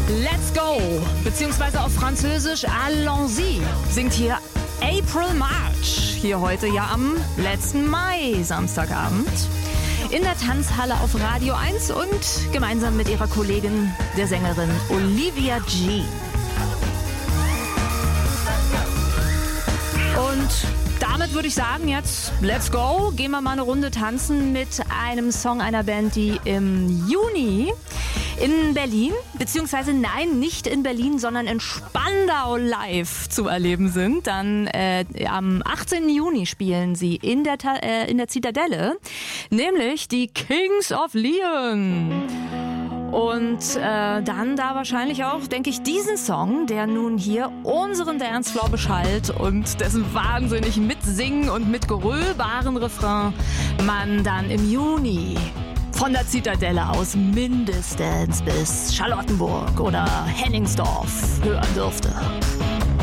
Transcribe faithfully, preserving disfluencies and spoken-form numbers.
Let's go, beziehungsweise auf Französisch Allons-y, singt hier April March, hier heute ja am letzten Mai, Samstagabend, in der Tanzhalle auf Radio eins und gemeinsam mit ihrer Kollegin, der Sängerin Olivia Jean. Und damit würde ich sagen, jetzt let's go, gehen wir mal eine Runde tanzen mit einem Song einer Band, die im Juni in Berlin, beziehungsweise nein, nicht in Berlin, sondern in Spandau live zu erleben sind. Dann äh, am achtzehnten Juni spielen sie in der, Ta- äh, in der Zitadelle, nämlich die Kings of Leon. Und äh, dann da wahrscheinlich auch, denke ich, diesen Song, der nun hier unseren Dancefloor beschallt und dessen wahnsinnig mitsingen und mitgröhlbaren Refrain man dann im Juni von der Zitadelle aus mindestens bis Charlottenburg oder Hennigsdorf hören dürfte.